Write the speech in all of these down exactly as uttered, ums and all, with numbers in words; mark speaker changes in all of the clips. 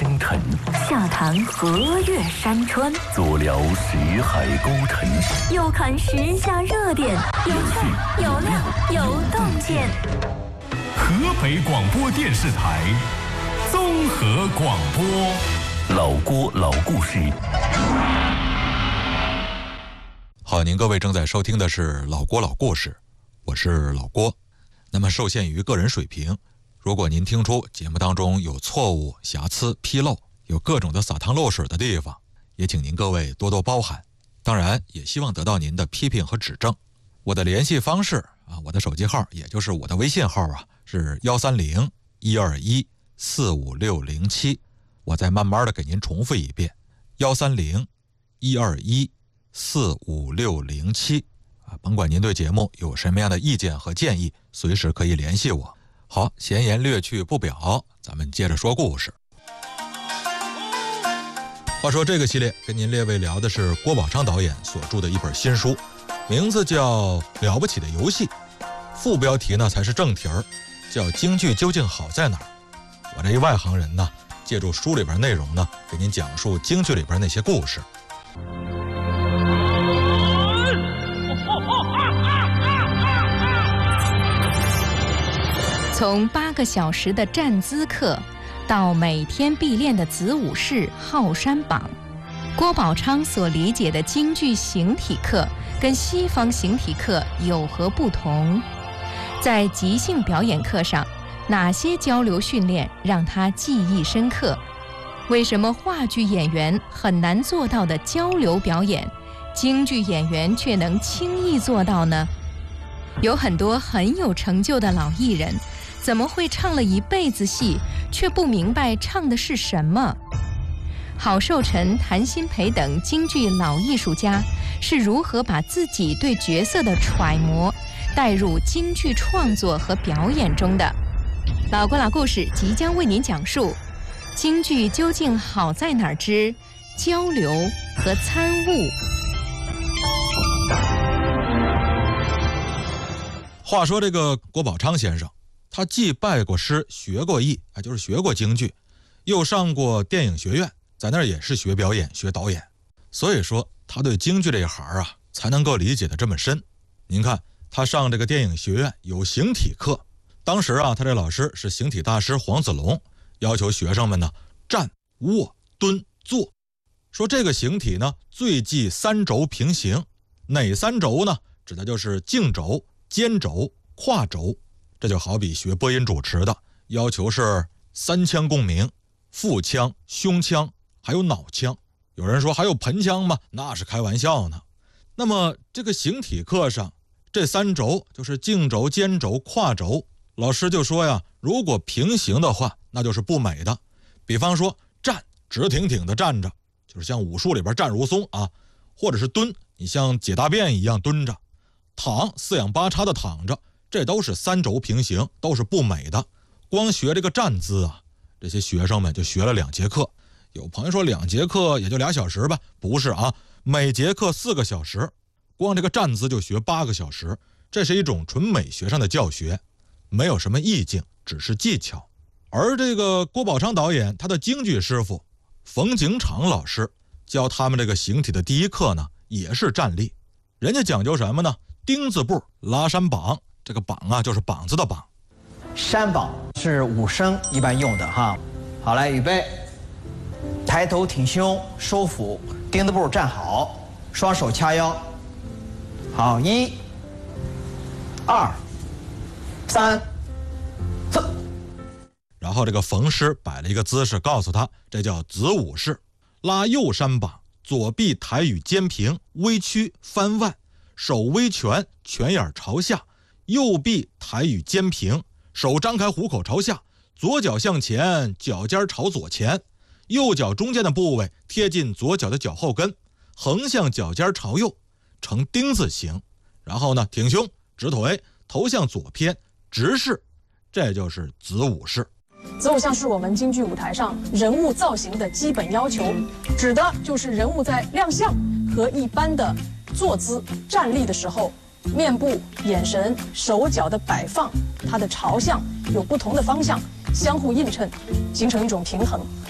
Speaker 1: 星辰，
Speaker 2: 下谈河岳山川，
Speaker 1: 左聊识海沟沉，
Speaker 2: 右看时下热点，有趣有料有洞见。
Speaker 3: 河北广播电视台综合广播，
Speaker 1: 老郭老故事。
Speaker 4: 好，您各位正在收听的是老郭老故事，我是老郭。那么受限于个人水平，如果您听出节目当中有错误、瑕疵、纰漏，有各种的洒汤漏水的地方，也请您各位多多包涵。当然也希望得到您的批评和指正。我的联系方式啊，我的手机号也就是我的微信号啊，是幺三零一二一四五六零七。我再慢慢的给您重复一遍，幺三零一二一四五六零七啊，甭管您对节目有什么样的意见和建议，随时可以联系我。好，闲言略去不表，咱们接着说故事。话说这个系列跟您列位聊的是郭宝昌导演所著的一本新书，名字叫《了不起的游戏》，副标题呢才是正题儿，叫京剧究竟好在哪儿。我这一外行人呢，借助书里边内容呢，给您讲述京剧里边那些故事。
Speaker 5: 从八个小时的站姿课到每天必练的子午式浩山榜，郭宝昌所理解的京剧形体课跟西方形体课有何不同？在即兴表演课上，哪些交流训练让他记忆深刻？为什么话剧演员很难做到的交流表演，京剧演员却能轻易做到呢？有很多很有成就的老艺人，怎么会唱了一辈子戏，却不明白唱的是什么？郝寿臣、谭鑫培等京剧老艺术家是如何把自己对角色的揣摩带入京剧创作和表演中的？老郭老故事即将为您讲述京剧究竟好在哪儿之交流和参悟。
Speaker 4: 话说这个郭宝昌先生，他既拜过师学过艺，啊，就是学过京剧，又上过电影学院，在那儿也是学表演学导演，所以说他对京剧这一行啊才能够理解的这么深。您看他上这个电影学院有形体课，当时啊他这老师是形体大师黄子龙，要求学生们呢站卧蹲坐，说这个形体呢最忌三轴平行，哪三轴呢？指的就是颈轴、肩轴、胯轴。这就好比学播音主持的，要求是三腔共鸣，腹腔、胸腔还有脑腔。有人说还有盆腔吗？那是开玩笑呢。那么这个形体课上，这三轴就是颈轴、肩轴、胯轴，老师就说呀，如果平行的话，那就是不美的。比方说站，直挺挺的站着，就是像武术里边站如松啊，或者是蹲，你像解大便一样蹲着，躺，四仰八叉的躺着，这都是三轴平行，都是不美的。光学这个站姿啊，这些学生们就学了两节课。有朋友说两节课也就俩小时吧，不是啊，每节课四个小时，光这个站姿就学八个小时。这是一种纯美学上的教学，没有什么意境，只是技巧。而这个郭宝昌导演，他的京剧师傅冯景场老师教他们这个形体的第一课呢，也是站立。人家讲究什么呢？丁字步拉山膀，这个膀啊就是膀子的膀。
Speaker 6: 山膀是武生一般用的哈。好，来预备，抬头挺胸，收腹，丁字步站好，双手掐腰。好，一、二、三、四。
Speaker 4: 然后这个冯师摆了一个姿势，告诉他这叫子午式，拉右山膀，左臂抬与肩平，微屈翻腕，手微拳，拳眼朝下，右臂抬与肩平，手张开虎口朝下，左脚向前，脚尖朝左前，右脚中间的部位贴近左脚的脚后跟，横向脚尖朝右，呈丁字形。然后呢，挺胸直腿，头向左偏，直视，这就是子午式。
Speaker 7: 子午像是我们京剧舞台上人物造型的基本要求，指的就是人物在亮相和一般的坐姿站立的时候，面部、眼神、手脚的摆放，它的朝向有不同的方向，相互映衬，形成一种平衡。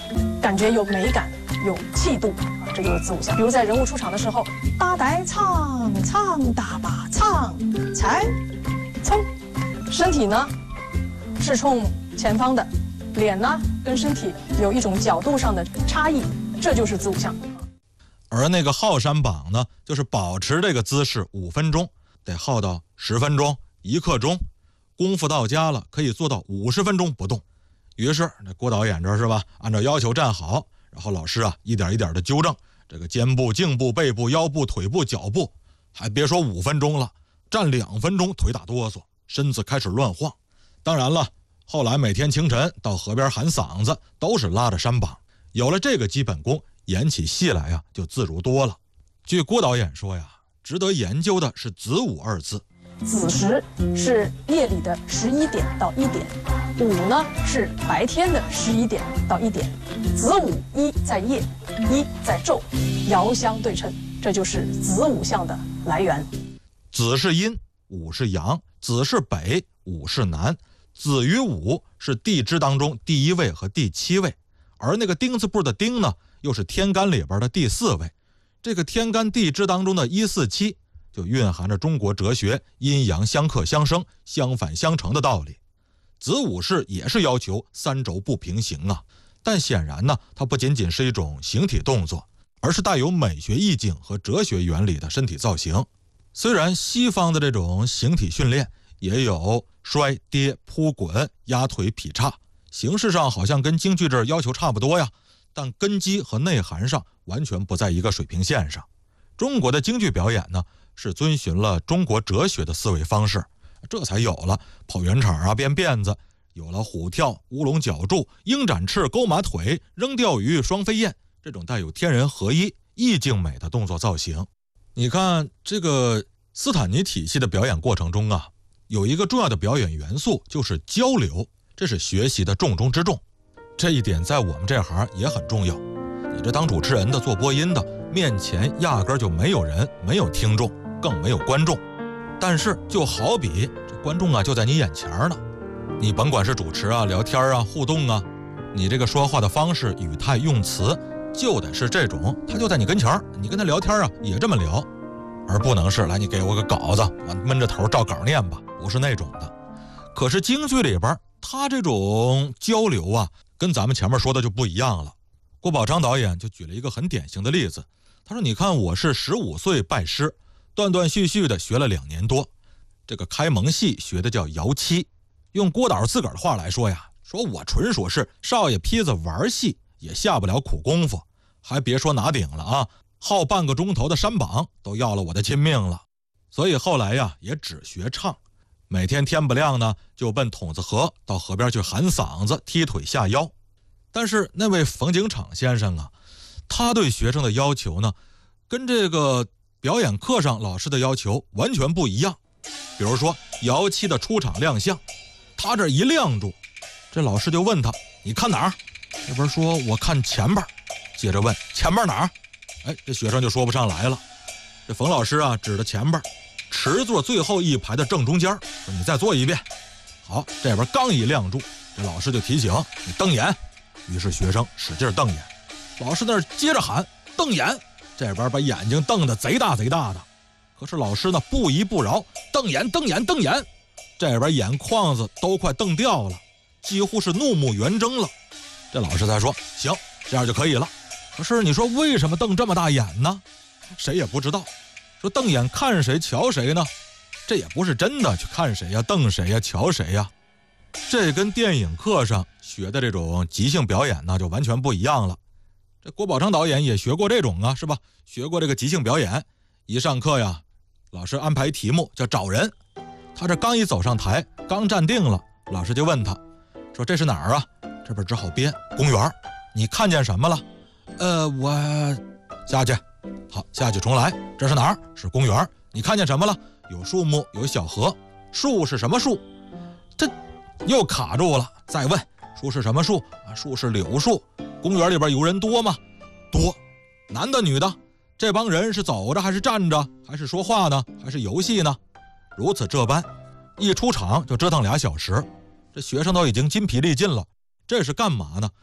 Speaker 7: 感觉有美感、有气度，这就是子午相。比如在人物出场的时候，大呆唱唱大把唱才冲，身体呢是冲前方的，脸呢跟身体有一种角度上的差异，这就是子午相。
Speaker 4: 而那个耗山榜呢，就是保持这个姿势五分钟，得耗到十分钟、一刻钟，功夫到家了可以做到五十分钟不动。于是这郭导演这是吧，按照要求站好，然后老师啊一点一点的纠正这个肩部、颈部、背部、腰部、腿部、脚部，还别说五分钟了，站两分钟腿打哆嗦，身子开始乱晃。当然了，后来每天清晨到河边喊嗓子都是拉着山膀，有了这个基本功，演起戏来呀就自如多了。据郭导演说呀，值得研究的是子午二字。
Speaker 7: 子时是夜里的十一点到一点，午呢是白天的十一点到一点。子午一在夜，一在昼，遥相对称，这就是子午相的来源。
Speaker 4: 子是阴，午是阳，子是北，午是南。子与午是地支当中第一位和第七位，而那个丁字部的丁呢，又是天干里边的第四位。这个天干地支当中的一四七，就蕴含着中国哲学阴阳相克相生、相反相成的道理。子午市也是要求三轴不平行啊，但显然呢，它不仅仅是一种形体动作，而是带有美学意境和哲学原理的身体造型。虽然西方的这种形体训练也有摔、跌、扑、滚、压腿、劈叉，形式上好像跟京剧这要求差不多呀，但根基和内涵上完全不在一个水平线上。中国的京剧表演呢，是遵循了中国哲学的思维方式，这才有了跑圆场啊、编辫子，有了虎跳、乌龙绞柱、鹰展翅、勾马腿、扔钓鱼、双飞燕这种带有天人合一、意境美的动作造型。你看这个斯坦尼体系的表演过程中啊，有一个重要的表演元素就是交流，这是学习的重中之重。这一点在我们这行也很重要。你这当主持人的、做播音的，面前压根就没有人，没有听众，更没有观众。但是就好比这观众啊就在你眼前呢，你甭管是主持啊、聊天啊、互动啊，你这个说话的方式、语态、用词就得是这种，他就在你跟前，你跟他聊天啊也这么聊，而不能是来你给我个稿子，我闷着头照稿念吧，不是那种的。可是京剧里边他这种交流啊，跟咱们前面说的就不一样了。郭宝昌导演就举了一个很典型的例子，他说你看我是十五岁拜师，断断续续的学了两年多，这个开蒙戏学的叫摇七，用郭导自个儿的话来说呀，说我纯属是少爷坯子玩戏也下不了苦功夫，还别说拿顶了啊，耗半个钟头的山膀都要了我的亲命了。所以后来呀也只学唱，每天天不亮呢就奔筒子河到河边去喊嗓子、踢腿下腰。但是那位冯景场先生啊，他对学生的要求呢，跟这个表演课上老师的要求完全不一样。比如说摇七的出场亮相，他这一亮住，这老师就问他你看哪儿？这边说我看前边，接着问前边哪儿？哎，这学生就说不上来了。这冯老师啊指着前边池座最后一排的正中间，说你再做一遍。好，这边刚一亮住，这老师就提醒你瞪眼，于是学生使劲瞪眼，老师那儿接着喊瞪眼，这边把眼睛瞪得贼大贼大的，可是老师呢不依不饶，瞪眼瞪眼瞪眼，这边眼眶子都快瞪掉了，几乎是怒目圆睁了。这老师才说行，这样就可以了。可是你说为什么瞪这么大眼呢？谁也不知道。说瞪眼看谁瞧谁呢？这也不是真的去看谁呀、瞪谁呀、瞧谁呀。这跟电影课上学的这种即兴表演呢就完全不一样了。这郭宝昌导演也学过这种啊，是吧？学过这个即兴表演。一上课呀，老师安排题目叫找人，他这刚一走上台，刚站定了，老师就问他说这是哪儿啊？这边只好编公园。你看见什么了？呃我下去。好，下去重来。这是哪儿？是公园。你看见什么了？有树木，有小河。树是什么树？这又卡住了。再问树是什么树啊？树是柳树。公园里边有人多吗？多。男的女的？这帮人是走着还是站着还是说话呢还是游戏呢？如此这般，一出场就折腾俩小时，这学生都已经筋疲力尽了。这是干嘛呢？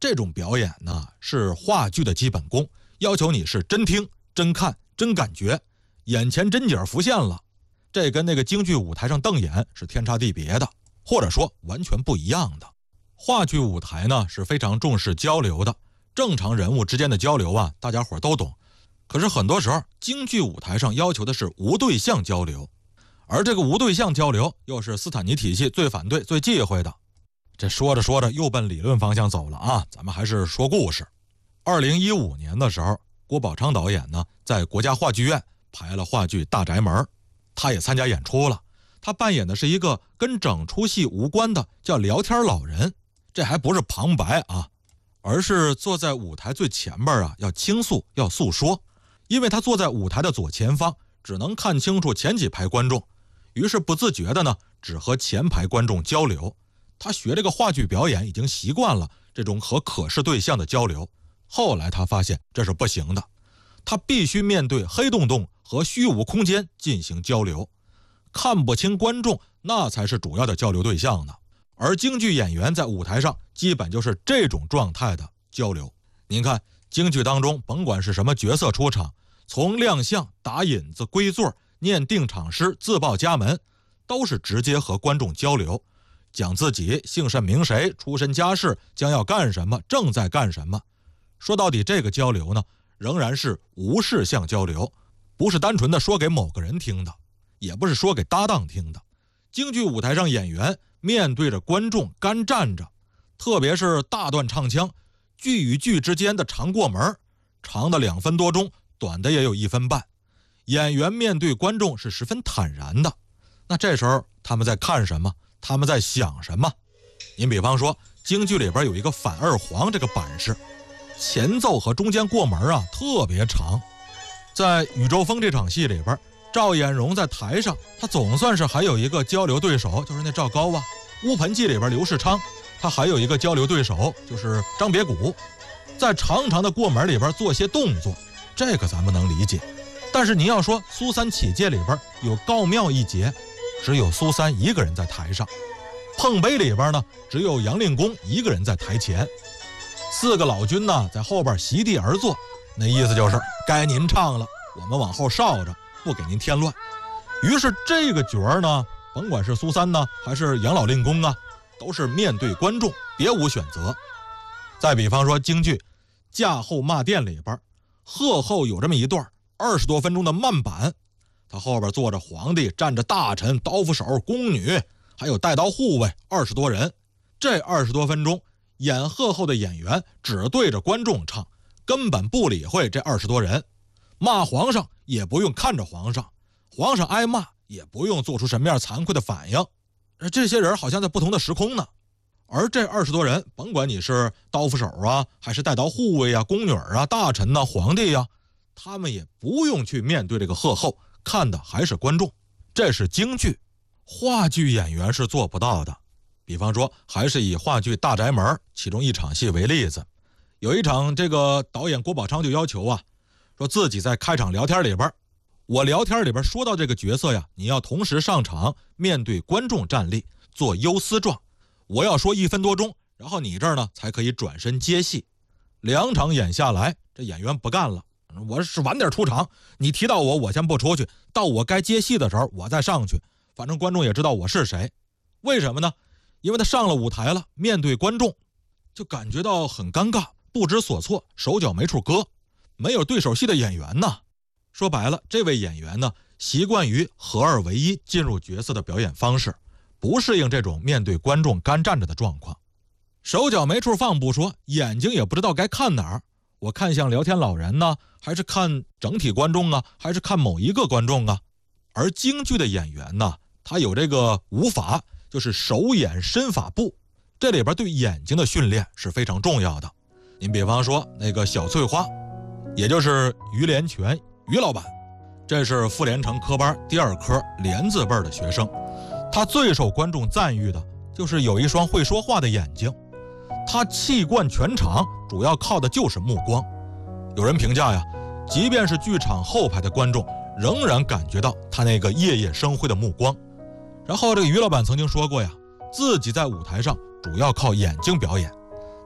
Speaker 4: 这种表演呢是话剧的基本功，要求你是真听、真看、真感觉，眼前真景浮现了。这跟那个京剧舞台上瞪眼是天差地别的，或者说完全不一样的。话剧舞台呢是非常重视交流的，正常人物之间的交流啊，大家伙都懂。可是很多时候，京剧舞台上要求的是无对象交流，而这个无对象交流又是斯坦尼体系最反对、最忌讳的。这说着说着又奔理论方向走了啊！咱们还是说故事。二零一五年的时候，郭宝昌导演呢在国家话剧院排了话剧《大宅门》，他也参加演出了。他扮演的是一个跟整出戏无关的叫聊天老人，这还不是旁白啊，而是坐在舞台最前边啊，要倾诉、要诉说。因为他坐在舞台的左前方，只能看清楚前几排观众，于是不自觉的呢，只和前排观众交流。他学这个话剧表演已经习惯了这种和可视对象的交流，后来他发现这是不行的，他必须面对黑洞洞和虚无空间进行交流，看不清观众那才是主要的交流对象呢。而京剧演员在舞台上基本就是这种状态的交流。您看京剧当中甭管是什么角色出场，从亮相、打引子、归座、念定场诗、自报家门，都是直接和观众交流，讲自己姓甚名谁、出身家世、将要干什么、正在干什么。说到底，这个交流呢仍然是无事项交流，不是单纯的说给某个人听的，也不是说给搭档听的。京剧舞台上演员面对着观众干站着，特别是大段唱腔，剧与剧之间的长过门，长的两分多钟，短的也有一分半。演员面对观众是十分坦然的。那这时候他们在看什么？他们在想什么？您比方说京剧里边有一个反二黄这个板式，前奏和中间过门啊特别长。在宇宙风这场戏里边，赵衍荣在台上，他总算是还有一个交流对手，就是那赵高啊。乌盆记里边刘世昌，他还有一个交流对手，就是张别谷，在长长的过门里边做些动作，这个咱们能理解。但是你要说苏三起解里边有告庙一节，只有苏三一个人在台上。碰杯里边呢，只有杨令公一个人在台前。四个老军呢在后边席地而坐，那意思就是该您唱了，我们往后哨着，不给您添乱。于是这个角儿呢，甭管是苏三呢还是杨老令公啊，都是面对观众，别无选择。再比方说京剧驾后骂殿里边，贺后有这么一段二十多分钟的慢板，他后边坐着皇帝，站着大臣、刀斧手、宫女，还有带刀护卫二十多人。这二十多分钟，演贺后的演员只对着观众唱，根本不理会这二十多人。骂皇上也不用看着皇上，皇上挨骂也不用做出什么样惭愧的反应。这些人好像在不同的时空呢。而这二十多人，甭管你是刀斧手啊，还是带刀护卫啊、宫女啊、大臣呐、啊、皇帝啊，他们也不用去面对这个贺后，看的还是观众。这是京剧，话剧演员是做不到的。比方说还是以话剧《大宅门》其中一场戏为例子，有一场这个导演郭宝昌就要求啊，说自己在开场聊天里边，我聊天里边说到这个角色呀，你要同时上场面对观众站立做忧思状，我要说一分多钟，然后你这儿呢才可以转身接戏。两场演下来，这演员不干了，我是晚点出场，你提到我我先不出去，到我该接戏的时候我再上去，反正观众也知道我是谁。为什么呢？因为他上了舞台了，面对观众就感觉到很尴尬，不知所措，手脚没处搁，没有对手戏的演员呢。说白了，这位演员呢习惯于合二为一进入角色的表演方式，不适应这种面对观众干站着的状况。手脚没处放不说，眼睛也不知道该看哪儿，我看向聊天老人呢，还是看整体观众啊，还是看某一个观众啊？而京剧的演员呢，他有这个舞法，就是手眼身法步，这里边对眼睛的训练是非常重要的。您比方说那个小翠花，也就是于连泉于老板，这是傅连城科班第二科连字辈的学生，他最受观众赞誉的就是有一双会说话的眼睛，他气贯全场，主要靠的就是目光。有人评价呀，即便是剧场后排的观众仍然感觉到他那个夜夜生辉的目光。然后这个于老板曾经说过呀，自己在舞台上主要靠眼睛表演，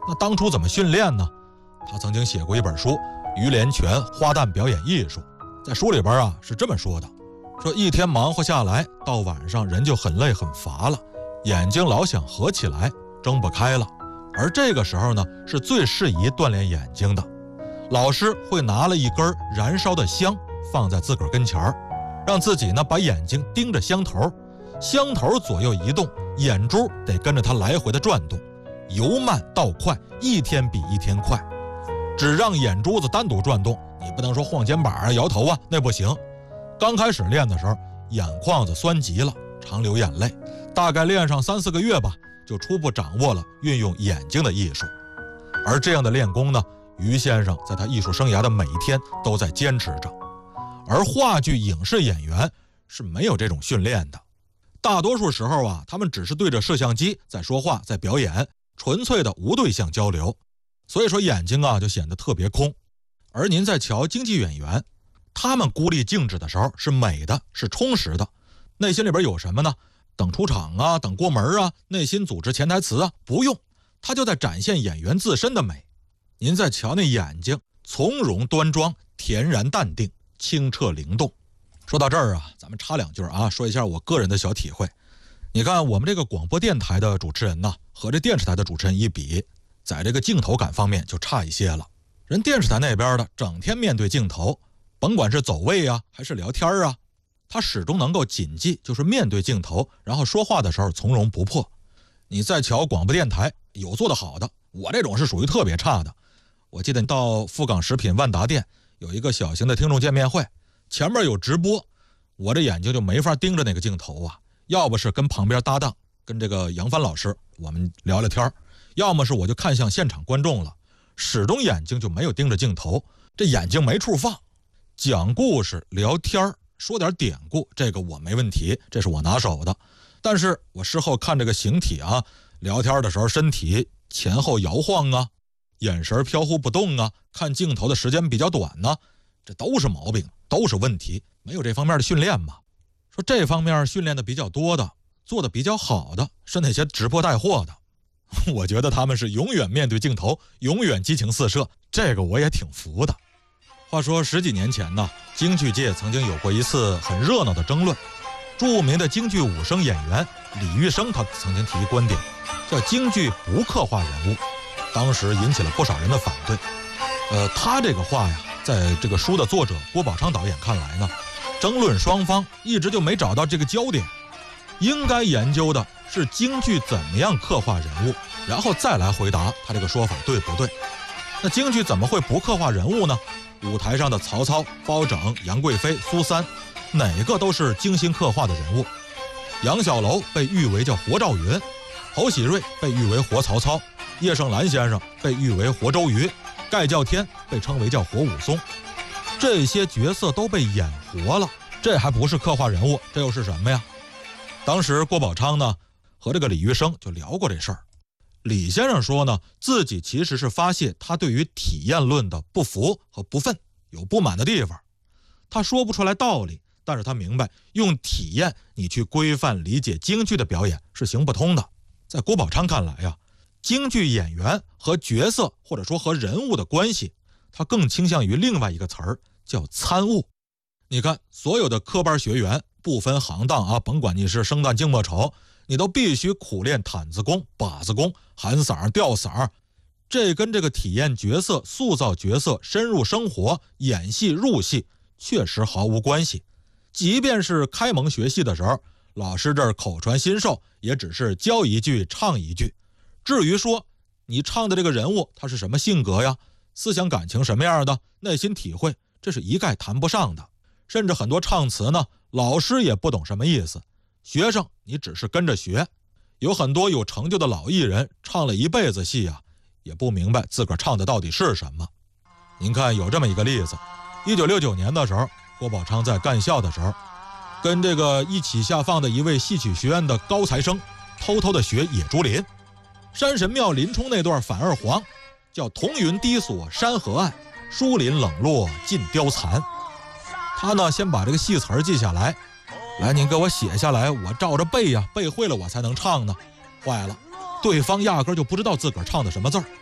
Speaker 4: 那当初怎么训练呢？他曾经写过一本书《于连拳花旦表演艺术》，在书里边啊是这么说的，说一天忙活下来，到晚上人就很累很乏了，眼睛老想合起来，睁不开了。而这个时候呢，是最适宜锻炼眼睛的。老师会拿了一根燃烧的香放在自个儿跟前儿，让自己呢把眼睛盯着香头，香头左右移动，眼珠得跟着它来回的转动，由慢到快，一天比一天快。只让眼珠子单独转动，你不能说晃肩膀啊、摇头啊，那不行。刚开始练的时候，眼眶子酸极了，常流眼泪。大概练上三四个月吧，就初步掌握了运用眼睛的艺术。而这样的练功呢，于先生在他艺术生涯的每一天都在坚持着。而话剧影视演员是没有这种训练的，大多数时候啊，他们只是对着摄像机在说话，在表演，纯粹的无对象交流。所以说眼睛啊就显得特别空。而您在瞧京剧演员，他们孤立静止的时候是美的，是充实的，内心里边有什么呢？等出场啊，等过门啊，内心组织潜台词啊，不用，他就在展现演员自身的美。您再瞧那眼睛，从容端庄，恬然淡定，清澈灵动。说到这儿啊，咱们插两句啊，说一下我个人的小体会。你看我们这个广播电台的主持人呢，和这电视台的主持人一比，在这个镜头感方面就差一些了。人电视台那边的整天面对镜头，甭管是走位啊还是聊天啊，他始终能够谨记，就是面对镜头，然后说话的时候从容不迫。你再瞧广播电台，有做得好的，我这种是属于特别差的。我记得到富港食品万达店有一个小型的听众见面会，前面有直播，我这眼睛就没法盯着那个镜头啊，要不是跟旁边搭档跟这个杨帆老师我们聊聊天，要么是我就看向现场观众了，始终眼睛就没有盯着镜头，这眼睛没处放。讲故事聊天说点典故，这个我没问题，这是我拿手的。但是我事后看这个形体啊，聊天的时候身体前后摇晃啊，眼神飘忽不动啊，看镜头的时间比较短呢，这都是毛病，都是问题，没有这方面的训练嘛。说这方面训练的比较多的，做的比较好的是那些直播带货的，我觉得他们是永远面对镜头，永远激情四射，这个我也挺服的。话说十几年前呢，京剧界曾经有过一次很热闹的争论。著名的京剧武生演员李玉生他曾经提观点，叫京剧不刻画人物，当时引起了不少人的反对。呃，他这个话呀，在这个书的作者郭宝昌导演看来呢，争论双方一直就没找到这个焦点，应该研究的是京剧怎么样刻画人物，然后再来回答他这个说法对不对。那京剧怎么会不刻画人物呢？舞台上的曹操、包拯、杨贵妃、苏三，哪个都是精心刻画的人物。杨小楼被誉为叫活赵云，侯喜瑞被誉为活曹操，叶盛兰先生被誉为活周瑜，盖叫天被称为叫活武松。这些角色都被演活了，这还不是刻画人物，这又是什么呀？当时郭宝昌呢和这个李玉生就聊过这事儿。李先生说呢，自己其实是发泄他对于体验论的不服和不忿，有不满的地方。他说不出来道理，但是他明白用体验你去规范理解京剧的表演是行不通的。在郭宝昌看来啊，京剧演员和角色或者说和人物的关系，他更倾向于另外一个词儿，叫参悟。你看所有的科班学员不分行当啊，甭管你是生旦净末丑，你都必须苦练毯子功、把子功、喊嗓、吊嗓，这跟这个体验角色、塑造角色、深入生活、演戏入戏确实毫无关系。即便是开蒙学戏的时候，老师这儿口传心授，也只是教一句唱一句。至于说你唱的这个人物他是什么性格呀，思想感情什么样的，内心体会，这是一概谈不上的。甚至很多唱词呢，老师也不懂什么意思，学生你只是跟着学。有很多有成就的老艺人唱了一辈子戏啊，也不明白自个儿唱的到底是什么。您看有这么一个例子，一九六九年的时候，郭宝昌在干校的时候，跟这个一起下放的一位戏曲学院的高材生偷偷的学野猪林。山神庙林冲那段反二黄叫彤云低锁山河岸，疏林冷落尽貂蝉。他呢先把这个戏词儿记下来，来您给我写下来，我照着背呀、啊，背会了我才能唱呢。坏了，对方压根就不知道自个儿唱的什么字儿，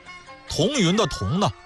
Speaker 4: 彤云的彤呢，